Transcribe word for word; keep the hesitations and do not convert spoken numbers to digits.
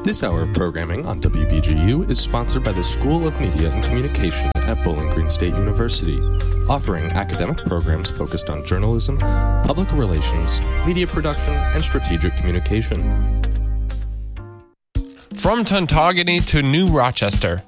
This hour of programming on W B G U is sponsored by the School of Media and Communication at Bowling Green State University, offering academic programs focused on journalism, public relations, media production, and strategic communication. From Tuntogany to New Rochester,